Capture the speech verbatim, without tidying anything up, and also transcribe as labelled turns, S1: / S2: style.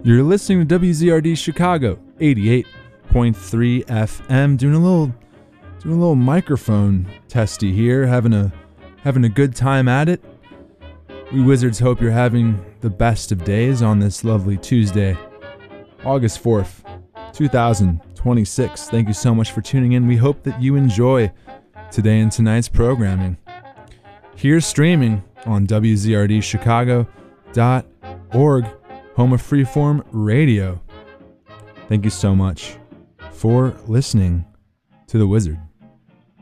S1: You're listening to W Z R D Chicago, eighty-eight point three F M. Doing a little, doing a little microphone testy here. Having a, having a good time at it. We Wizards hope you're having the best of days on this lovely Tuesday, August fourth, two thousand twenty-six. Thank you so much for tuning in. We hope that you enjoy today and tonight's programming. Here streaming on W Z R D Chicago dot org. Home of Freeform Radio. Thank you so much for listening to The Wizard.